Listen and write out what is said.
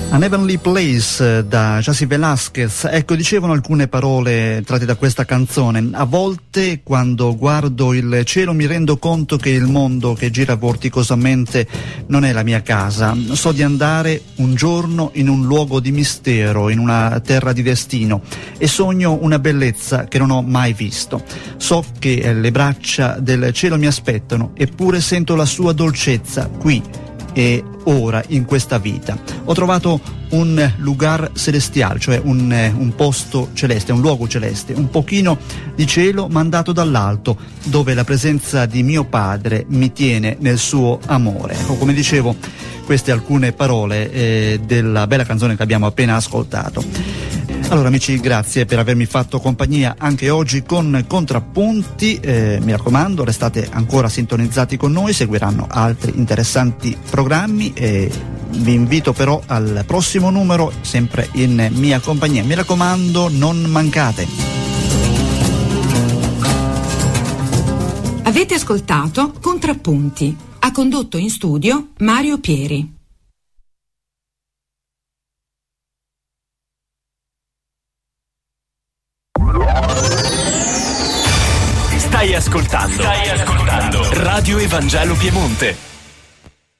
An Heavenly Place da Jasi Velasquez. Ecco, dicevano alcune parole tratte da questa canzone. A volte quando guardo il cielo mi rendo conto che il mondo che gira vorticosamente non è la mia casa. So di andare un giorno in un luogo di mistero, in una terra di destino, e sogno una bellezza che non ho mai visto. So che le braccia del cielo mi aspettano, eppure sento la sua dolcezza qui e ora in questa vita. Ho trovato un lugar celestial, cioè un posto celeste, un luogo celeste, un pochino di cielo mandato dall'alto, dove la presenza di mio padre mi tiene nel suo amore. Ecco, come dicevo, queste alcune parole della bella canzone che abbiamo appena ascoltato. Allora amici, grazie per avermi fatto compagnia anche oggi con Contrappunti. Mi raccomando, restate ancora sintonizzati con noi, seguiranno altri interessanti programmi e vi invito però al prossimo numero, sempre in mia compagnia. Mi raccomando, non mancate. Avete ascoltato Contrappunti. Ha condotto in studio Mario Pieri. Stai ascoltando Radio Evangelo Piemonte.